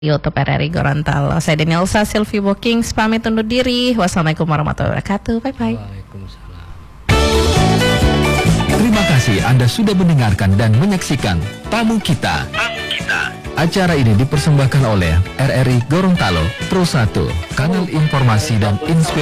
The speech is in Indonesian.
YouTube RRI Gorontalo. Saya Danielsa Sylvie Bookings pamit undur diri. Wassalamualaikum warahmatullahi wabarakatuh. Bye bye. Waalaikumsalam. Terima kasih Anda sudah mendengarkan dan menyaksikan Tamu Kita. Acara ini dipersembahkan oleh RRI Gorontalo Pro 1, kanal informasi dan inspirasi.